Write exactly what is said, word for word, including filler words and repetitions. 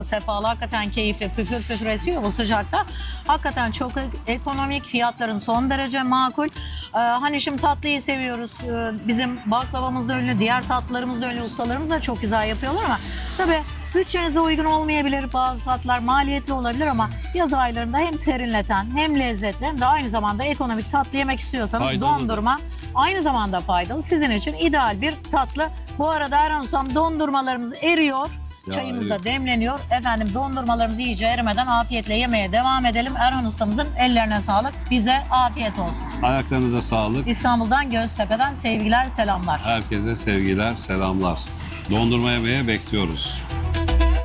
Sefalı, hakikaten keyifli, püfür püfür esiyor bu sıcakta. Hakikaten çok ekonomik, fiyatların son derece makul. Ee, hani şimdi tatlıyı seviyoruz. Ee, bizim baklavamız da ünlü, diğer tatlılarımız da ünlü, ustalarımız da çok güzel yapıyorlar ama tabii bütçenize uygun olmayabilir, bazı tatlar maliyetli olabilir ama yaz aylarında hem serinleten hem lezzetli hem de aynı zamanda ekonomik tatlı yemek istiyorsanız Faydalı dondurma aynı zamanda faydalı. Sizin için ideal bir tatlı. Bu arada Erhan Ustam, dondurmalarımız eriyor. Ya, Çayımız da evet. demleniyor. Efendim dondurmalarımız iyice erimeden afiyetle yemeye devam edelim. Erhan Ustamızın ellerine sağlık. Bize afiyet olsun. Ayaklarınıza sağlık. İstanbul'dan, Göztepe'den sevgiler, selamlar. Herkese sevgiler, selamlar. Dondurma yemeye bekliyoruz.